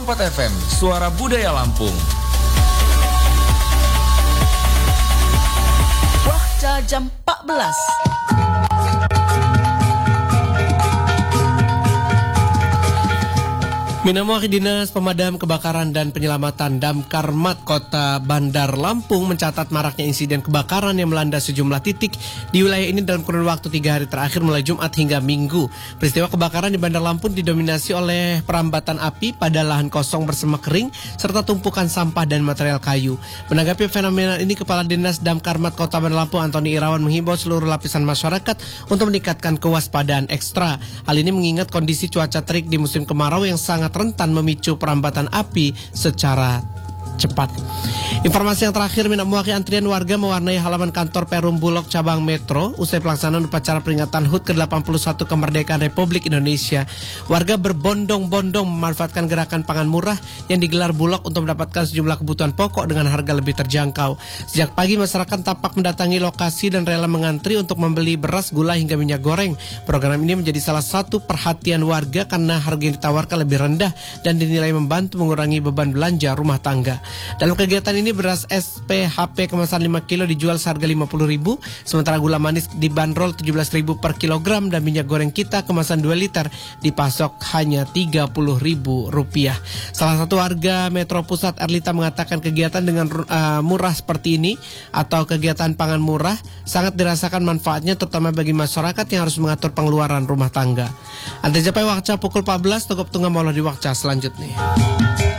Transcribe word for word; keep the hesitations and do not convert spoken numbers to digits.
empat F M, Suara Budaya Lampung. Waktu jam empat belas. Minamwaki Dinas Pemadam Kebakaran dan Penyelamatan Damkar Mat Kota Bandar Lampung mencatat maraknya insiden kebakaran yang melanda sejumlah titik di wilayah ini dalam kurun waktu tiga hari terakhir mulai Jumat hingga Minggu. Peristiwa kebakaran di Bandar Lampung didominasi oleh perambatan api pada lahan kosong bersemak kering serta tumpukan sampah dan material kayu. Menanggapi fenomena ini, Kepala Dinas Damkar Mat Kota Bandar Lampung Antoni Irawan menghimbau seluruh lapisan masyarakat untuk meningkatkan kewaspadaan ekstra. Hal ini mengingat kondisi cuaca terik di musim kemarau yang sangat rentan memicu perambatan api secara cepat. Informasi yang terakhir, Minamwaki antrian warga mewarnai halaman kantor Perum Bulog Cabang Metro usai pelaksanaan upacara peringatan H U T ke delapan puluh satu kemerdekaan Republik Indonesia. Warga berbondong-bondong memanfaatkan gerakan pangan murah yang digelar Bulog untuk mendapatkan sejumlah kebutuhan pokok dengan harga lebih terjangkau. Sejak pagi masyarakat tampak mendatangi lokasi dan rela mengantri untuk membeli beras, gula hingga minyak goreng. Program ini menjadi salah satu perhatian warga karena harga yang ditawarkan lebih rendah dan dinilai membantu mengurangi beban belanja rumah tangga. Dalam kegiatan ini beras S P H P kemasan lima kilo dijual seharga lima puluh ribu, sementara gula manis dibanderol tujuh belas ribu per kilogram dan minyak goreng kita kemasan dua liter dipasok hanya tiga puluh ribu rupiah. Salah satu warga Metro Pusat, Erlita, mengatakan kegiatan dengan uh, murah seperti ini atau kegiatan pangan murah sangat dirasakan manfaatnya terutama bagi masyarakat yang harus mengatur pengeluaran rumah tangga. Anda Japai Wakca pukul empat belas, Togop Tunggal Maulah di Wakca selanjutnya.